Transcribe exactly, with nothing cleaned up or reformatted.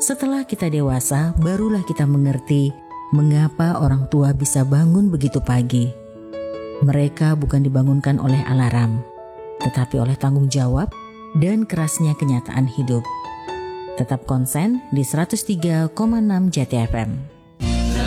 Setelah kita dewasa, barulah kita mengerti mengapa orang tua bisa bangun begitu pagi. Mereka bukan dibangunkan oleh alarm, tetapi oleh tanggung jawab dan kerasnya kenyataan hidup. Tetap konsen di seratus tiga koma enam Jati F M.